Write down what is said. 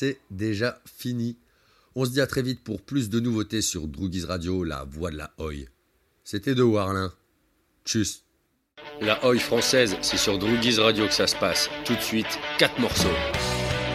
c'est déjà fini. On se dit à très vite pour plus de nouveautés sur Droogies Radio, la voix de la Oi. C'était de Warlin. Tchuss. La Oi française, c'est sur Droogies Radio que ça se passe. Tout de suite, 4 morceaux.